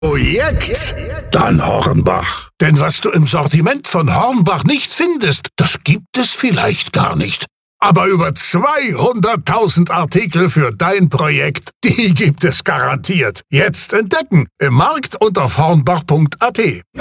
Projekt? Dann Hornbach. Denn was du im Sortiment von Hornbach nicht findest, das gibt es vielleicht gar nicht. Aber über 200.000 Artikel für dein Projekt, die gibt es garantiert. Jetzt entdecken im Markt und auf hornbach.at.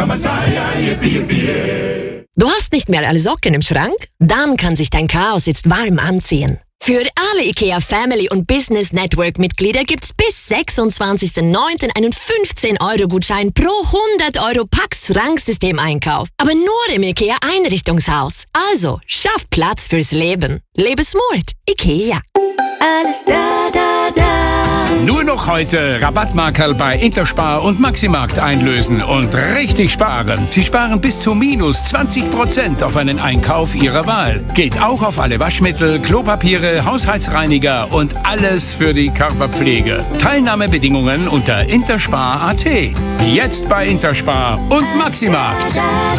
Du hast nicht mehr alle Socken im Schrank? Dann kann sich dein Chaos jetzt warm anziehen. Für alle IKEA Family und Business Network Mitglieder gibt's bis 26.09. einen 15-Euro-Gutschein pro 100 Euro Pax-Schranksystem-Einkauf. Aber nur im IKEA Einrichtungshaus. Also, schaff Platz fürs Leben. Lebe smart. IKEA. Alles da, da, da. Nur noch heute Rabattmarkerl bei Interspar und Maximarkt einlösen und richtig sparen. Sie sparen bis zu minus 20% auf einen Einkauf Ihrer Wahl. Geht auch auf alle Waschmittel, Klopapiere, Haushaltsreiniger und alles für die Körperpflege. Teilnahmebedingungen unter interspar.at. Jetzt bei Interspar und Maximarkt.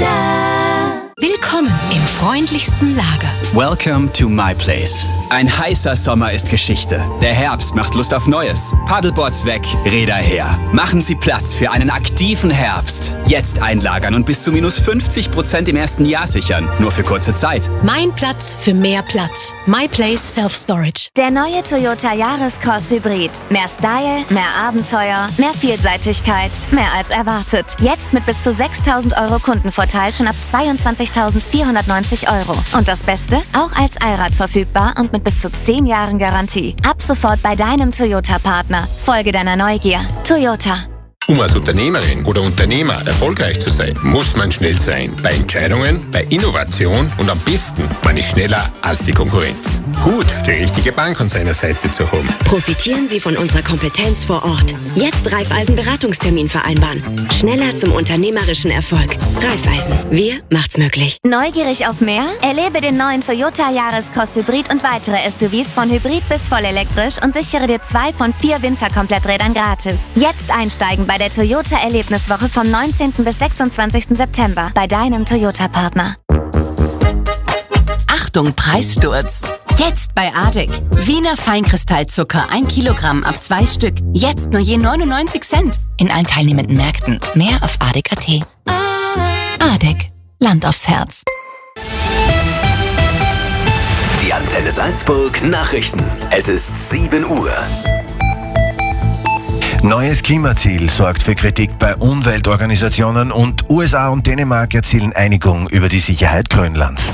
Willkommen im freundlichsten Lager. Welcome to my place. Ein heißer Sommer ist Geschichte. Der Herbst macht Lust auf Neues. Paddleboards weg, Räder her. Machen Sie Platz für einen aktiven Herbst. Jetzt einlagern und bis zu minus 50% im ersten Jahr sichern. Nur für kurze Zeit. Mein Platz für mehr Platz. My Place Self Storage. Der neue Toyota Yaris-Cross Hybrid. Mehr Style, mehr Abenteuer, mehr Vielseitigkeit, mehr als erwartet. Jetzt mit bis zu 6.000 Euro Kundenvorteil schon ab 22.490 Euro. Und das Beste? Auch als Allrad verfügbar und mit bis zu 10 Jahren Garantie. Ab sofort bei deinem Toyota-Partner. Folge deiner Neugier. Toyota. Um als Unternehmerin oder Unternehmer erfolgreich zu sein, muss man schnell sein. Bei Entscheidungen, bei Innovation und am besten, man ist schneller als die Konkurrenz. Gut, die richtige Bank an seiner Seite zu haben. Profitieren Sie von unserer Kompetenz vor Ort. Jetzt Raiffeisen-Beratungstermin vereinbaren. Schneller zum unternehmerischen Erfolg. Raiffeisen. Wir macht's möglich. Neugierig auf mehr? Erlebe den neuen Toyota Yaris-Cross Hybrid und weitere SUVs von Hybrid bis vollelektrisch und sichere dir 2 von 4 Winterkompletträdern gratis. Jetzt einsteigen bei der Toyota-Erlebniswoche vom 19. bis 26. September bei deinem Toyota-Partner. Achtung, Preissturz. Jetzt bei ADEC. Wiener Feinkristallzucker 1 Kilogramm ab 2 Stück. Jetzt nur je 99 Cent. In allen teilnehmenden Märkten. Mehr auf ADEC.at. ADEC. Land aufs Herz. Die Antenne Salzburg Nachrichten. Es ist 7 Uhr. Neues Klimaziel sorgt für Kritik bei Umweltorganisationen und USA und Dänemark erzielen Einigung über die Sicherheit Grönlands.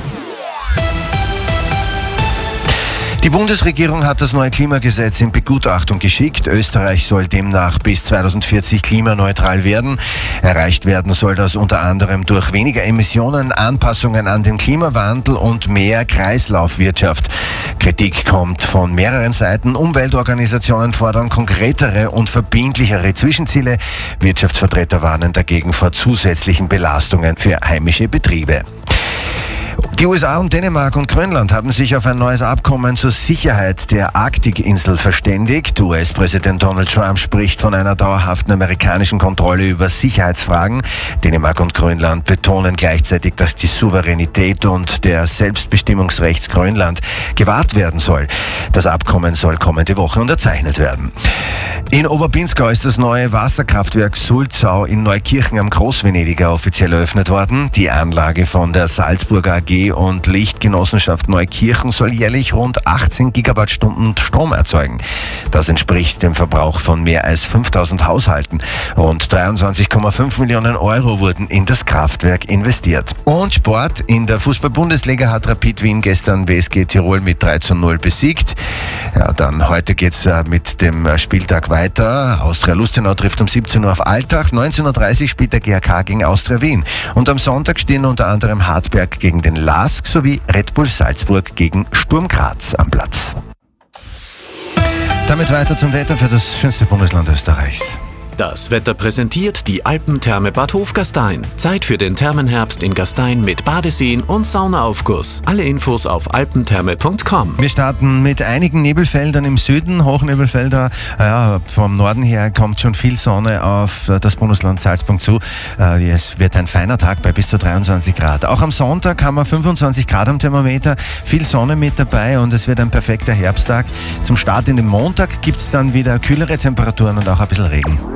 Die Bundesregierung hat das neue Klimagesetz in Begutachtung geschickt. Österreich soll demnach bis 2040 klimaneutral werden. Erreicht werden soll das unter anderem durch weniger Emissionen, Anpassungen an den Klimawandel und mehr Kreislaufwirtschaft. Kritik kommt von mehreren Seiten. Umweltorganisationen fordern konkretere und verbindlichere Zwischenziele. Wirtschaftsvertreter warnen dagegen vor zusätzlichen Belastungen für heimische Betriebe. Die USA und Dänemark und Grönland haben sich auf ein neues Abkommen zur Sicherheit der Arktikinsel verständigt. US-Präsident Donald Trump spricht von einer dauerhaften amerikanischen Kontrolle über Sicherheitsfragen. Dänemark und Grönland betonen gleichzeitig, dass die Souveränität und der Selbstbestimmungsrecht Grönland gewahrt werden soll. Das Abkommen soll kommende Woche unterzeichnet werden. In Oberpinskau ist das neue Wasserkraftwerk Sulzau in Neukirchen am Großvenediger offiziell eröffnet worden. Die Anlage von der Salzburger AG und Lichtgenossenschaft Neukirchen soll jährlich rund 18 Gigawattstunden Strom erzeugen. Das entspricht dem Verbrauch von mehr als 5000 Haushalten. Rund 23,5 Millionen Euro wurden in das Kraftwerk investiert. Und Sport. In der Fußball-Bundesliga hat Rapid Wien gestern BSG Tirol mit 3:0 besiegt. Ja, dann heute geht's mit dem Spieltag weiter. Austria Lustenau trifft um 17 Uhr auf Altach. 19:30 Uhr spielt der GAK gegen Austria Wien. Und am Sonntag stehen unter anderem Hartberg gegen den LASK sowie Red Bull Salzburg gegen Sturm Graz am Platz. Damit weiter zum Wetter für das schönste Bundesland Österreichs. Das Wetter präsentiert die Alpentherme Bad Hofgastein. Zeit für den Thermenherbst in Gastein mit Badeseen und Saunaaufguss. Alle Infos auf alpentherme.com. Wir starten mit einigen Nebelfeldern im Süden, Hochnebelfelder. Vom Norden her kommt schon viel Sonne auf das Bundesland Salzburg zu. Es wird ein feiner Tag bei bis zu 23 Grad. Auch am Sonntag haben wir 25 Grad am Thermometer, viel Sonne mit dabei und es wird ein perfekter Herbsttag. Zum Start in den Montag gibt es dann wieder kühlere Temperaturen und auch ein bisschen Regen.